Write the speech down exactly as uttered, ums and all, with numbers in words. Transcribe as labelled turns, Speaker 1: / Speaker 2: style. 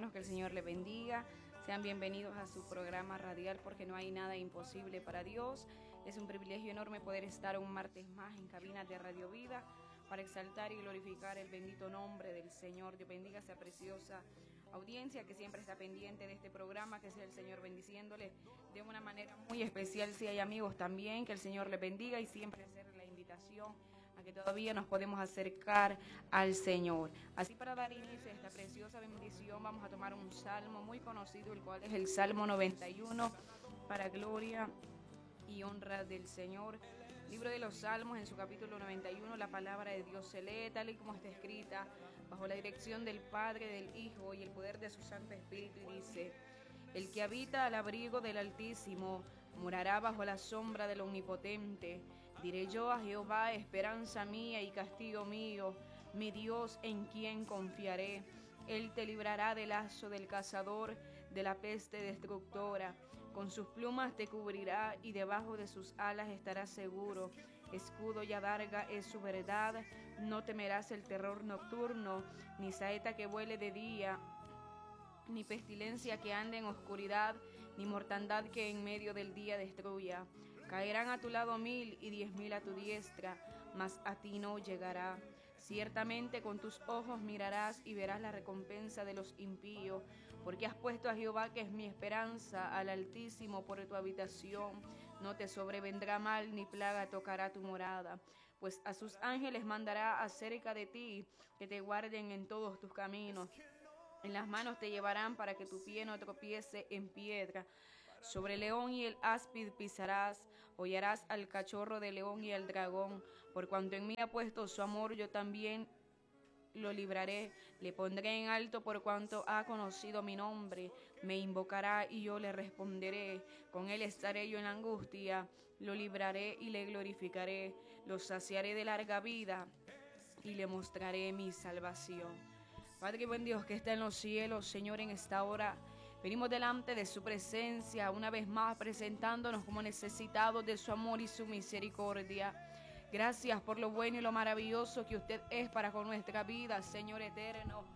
Speaker 1: hermanos, que el Señor les bendiga. Sean bienvenidos a su programa radial, porque no hay nada imposible para Dios. Es un privilegio enorme poder estar un martes más en cabina de Radio Vida para exaltar y glorificar el bendito nombre del Señor. Dios bendiga a esa preciosa audiencia que siempre está pendiente de este programa, que sea el Señor bendiciéndole de una manera muy especial. Si hay amigos también, que el Señor les bendiga, y siempre hacer la invitación a que todavía nos podemos acercar al Señor. Así, para dar inicio a esta preciosa bendición, vamos a tomar un salmo muy conocido, el cual es el Salmo noventa y uno, para gloria y honra del Señor. Libro de los Salmos, en su capítulo noventa y uno, la palabra de Dios se lee tal y como está escrita, bajo la dirección del Padre, del Hijo y el poder de su Santo Espíritu, y dice: el que habita al abrigo del Altísimo morará bajo la sombra del Omnipotente. Diré yo a Jehová, esperanza mía y castigo mío, mi Dios, en quien confiaré. Él te librará del lazo del cazador, de la peste destructora. Con sus plumas te cubrirá y debajo de sus alas estarás seguro. Escudo y adarga es su verdad. No temerás el terror nocturno, ni saeta que vuele de día, ni pestilencia que ande en oscuridad, ni mortandad que en medio del día destruya. Caerán a tu lado mil y diez mil a tu diestra, mas a ti no llegará. Ciertamente con tus ojos mirarás y verás la recompensa de los impíos, porque has puesto a Jehová, que es mi esperanza, al Altísimo por tu habitación. No te sobrevendrá mal, ni plaga tocará tu morada, pues a sus ángeles mandará acerca de ti, que te guarden en todos tus caminos. En las manos te llevarán para que tu pie no tropiece en piedra. Sobre el león y el áspid pisarás, hollarás al cachorro de león y al dragón. Por cuanto en mí ha puesto su amor, yo también lo libraré. Le pondré en alto por cuanto ha conocido mi nombre. Me invocará y yo le responderé. Con él estaré yo en la angustia. Lo libraré y le glorificaré. Lo saciaré de larga vida y le mostraré mi salvación. Padre buen Dios que está en los cielos, Señor, en esta hora venimos delante de su presencia, una vez más presentándonos como necesitados de su amor y su misericordia. Gracias por lo bueno y lo maravilloso que usted es para con nuestra vida, Señor eterno.